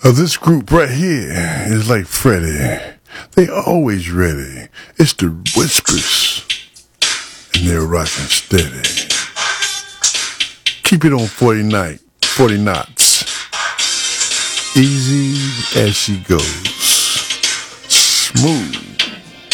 This group right here is like Freddie. They always ready. It's the Whiskers, and they're rocking steady. Keep it on 40 knots. Easy as she goes.